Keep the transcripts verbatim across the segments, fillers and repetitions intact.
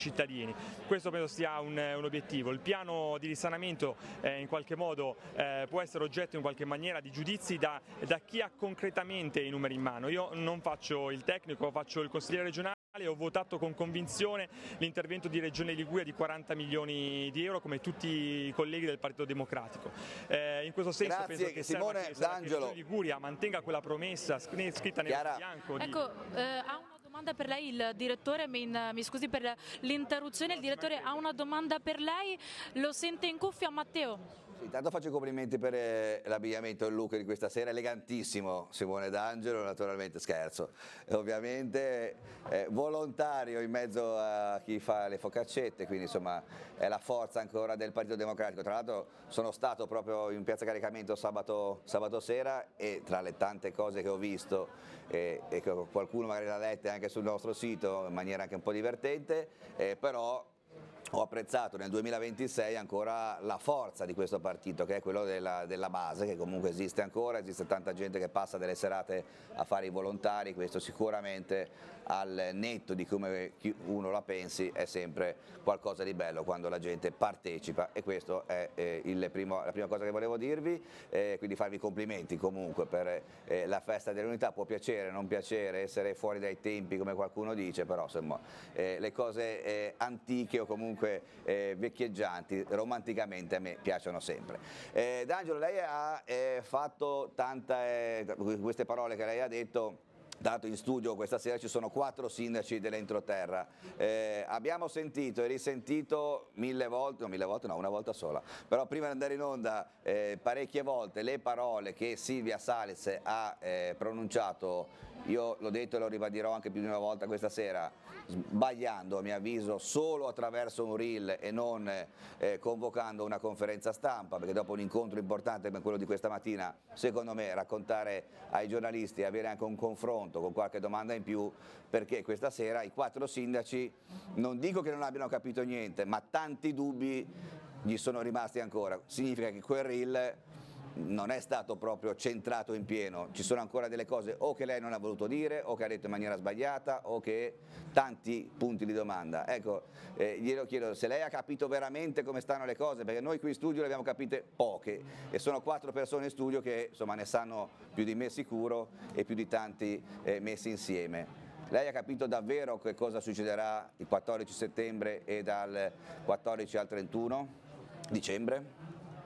cittadini. Questo penso sia un, un obiettivo. Il piano di risanamento eh, in qualche modo eh, può essere oggetto in qualche maniera di giudizi da, da chi ha concretamente i numeri in mano. Io non faccio il tecnico, faccio il consigliere regionale. Ho votato con convinzione l'intervento di Regione Liguria di quaranta milioni di euro come tutti i colleghi del Partito Democratico. Eh, in questo senso Grazie, penso che Simone serva che, serva che Regione Liguria mantenga quella promessa scritta nel bianco. Di... Ecco, eh, ha una domanda per lei il direttore, mi, mi scusi per l'interruzione, il direttore ha una domanda per lei, lo sente in cuffia Matteo? Intanto faccio i complimenti per eh, l'abbigliamento e il look di questa sera, elegantissimo Simone D'Angelo, naturalmente scherzo, e ovviamente eh, volontario in mezzo a chi fa le focaccette, quindi insomma è la forza ancora del Partito Democratico. Tra l'altro sono stato proprio in piazza Caricamento sabato, sabato sera e tra le tante cose che ho visto eh, e che qualcuno magari l'ha letta anche sul nostro sito in maniera anche un po' divertente, eh, però ho apprezzato nel duemilaventisei ancora la forza di questo partito, che è quello della, della base, che comunque esiste ancora, esiste tanta gente che passa delle serate a fare i volontari, questo sicuramente al netto di come uno la pensi è sempre qualcosa di bello quando la gente partecipa, e questo è eh, il primo, la prima cosa che volevo dirvi, eh, quindi farvi complimenti comunque per eh, la festa dell'unità. Può piacere, non piacere, essere fuori dai tempi come qualcuno dice, però insomma eh, le cose eh, antiche o comunque Eh, vecchieggianti romanticamente a me piacciono sempre. eh, D'Angelo, lei ha eh, fatto tante eh, queste parole che lei ha detto. Dato in studio questa sera ci sono quattro sindaci dell'entroterra, eh, abbiamo sentito e risentito mille volte, no mille volte no, una volta sola, però prima di andare in onda eh, parecchie volte le parole che Silvia Salis ha eh, pronunciato, io l'ho detto e lo ribadirò anche più di una volta questa sera, sbagliando a mio avviso solo attraverso un reel e non eh, convocando una conferenza stampa, perché dopo un incontro importante come quello di questa mattina, secondo me raccontare ai giornalisti e avere anche un confronto con qualche domanda in più, perché questa sera i quattro sindaci non dico che non abbiano capito niente, ma tanti dubbi gli sono rimasti ancora. Significa che quel reel non è stato proprio centrato in pieno, ci sono ancora delle cose o che lei non ha voluto dire o che ha detto in maniera sbagliata o che tanti punti di domanda. Ecco, eh, glielo chiedo se lei ha capito veramente come stanno le cose, perché noi qui in studio le abbiamo capite poche e sono quattro persone in studio che insomma ne sanno più di me sicuro e più di tanti eh, messi insieme. Lei ha capito davvero che cosa succederà il quattordici settembre e dal quattordici al trentuno dicembre?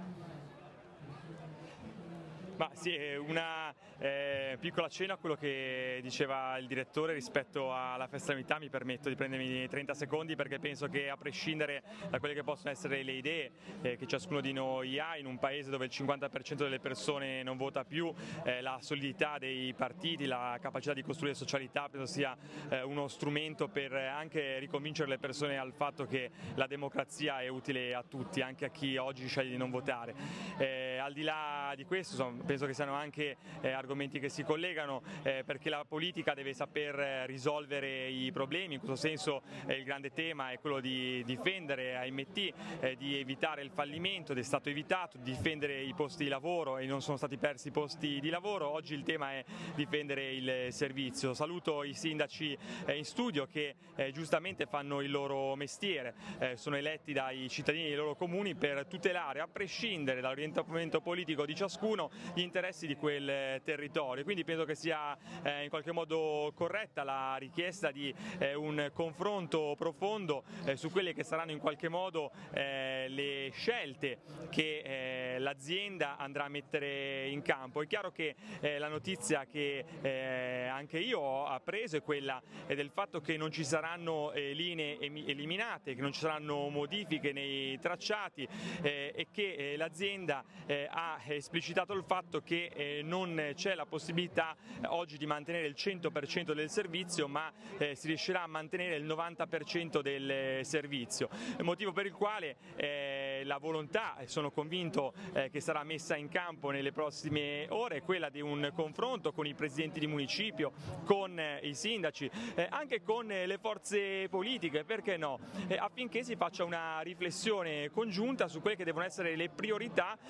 Ma sì, una eh, piccola cena a quello che diceva il direttore rispetto alla festa dell'unità. Mi permetto di prendermi trenta secondi perché penso che a prescindere da quelle che possono essere le idee eh, che ciascuno di noi ha in un paese dove il cinquanta per cento delle persone non vota più, eh, la solidità dei partiti, la capacità di costruire socialità penso sia eh, uno strumento per anche riconvincere le persone al fatto che la democrazia è utile a tutti, anche a chi oggi sceglie di non votare. Eh, al di là di questo insomma, penso che siano anche eh, argomenti che si collegano eh, perché la politica deve saper eh, risolvere i problemi. In questo senso eh, il grande tema è quello di difendere A M T, eh, di evitare il fallimento ed è stato evitato, di difendere i posti di lavoro e non sono stati persi i posti di lavoro. Oggi il tema è difendere il servizio. Saluto i sindaci eh, in studio che eh, giustamente fanno il loro mestiere, eh, sono eletti dai cittadini dei loro comuni per tutelare, a prescindere dall'orientamento politico di ciascuno, gli interessi di quel territorio. Quindi penso che sia eh, in qualche modo corretta la richiesta di eh, un confronto profondo eh, su quelle che saranno in qualche modo eh, le scelte che eh, l'azienda andrà a mettere in campo. È chiaro che eh, la notizia che eh, anche io ho appreso è quella eh, del fatto che non ci saranno eh, linee eliminate, che non ci saranno modifiche nei tracciati eh, e che eh, l'azienda eh, ha esplicitato il fatto che eh, non c'è la possibilità eh, oggi di mantenere il cento per cento del servizio, ma eh, si riuscirà a mantenere il novanta per cento del eh, servizio, motivo per il quale eh, la volontà, e sono convinto eh, che sarà messa in campo nelle prossime ore, è quella di un confronto con i presidenti di municipio, con eh, i sindaci, eh, anche con eh, le forze politiche, perché no, eh, affinché si faccia una riflessione congiunta su quelle che devono essere le priorità eh, su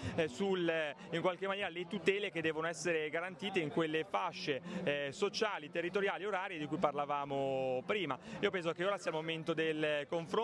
sul, in qualche maniera, le tutele che devono essere garantite in quelle fasce eh, sociali, territoriali, orarie di cui parlavamo prima. Io penso che ora sia il momento del confronto.